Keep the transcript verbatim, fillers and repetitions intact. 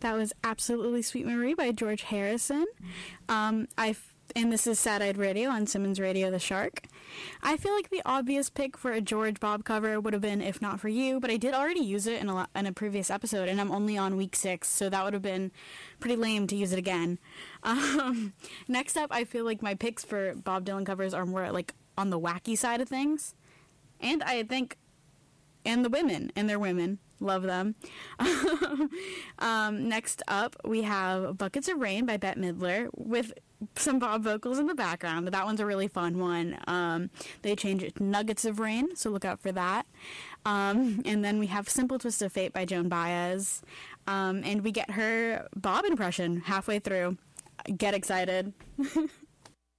That was Absolutely Sweet Marie by George Harrison. Um, I and this is Sad Eyed Radio on Simmons Radio, The Shark. I feel like the obvious pick for a George Bob cover would have been If Not For You, but I did already use it in a, in a previous episode, and I'm only on week six, so that would have been pretty lame to use it again. Um, next up, I feel like my picks for Bob Dylan covers are more like on the wacky side of things. And I think, and the women, and they're women. Love them. um, next up, we have Buckets of Rain by Bette Midler with some Bob vocals in the background. That one's a really fun one. Um, they changed it to Nuggets of Rain, so look out for that. Um, and then we have Simple Twist of Fate by Joan Baez. Um, and we get her Bob impression halfway through. Get excited.